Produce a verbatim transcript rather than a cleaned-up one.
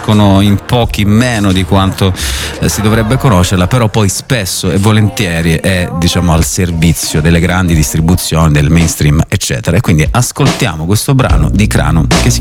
conoscono in pochi meno di quanto eh, si dovrebbe conoscerla, però poi spesso e volentieri è, diciamo, al servizio delle grandi distribuzioni, del mainstream, eccetera. E quindi ascoltiamo questo brano di Crano che si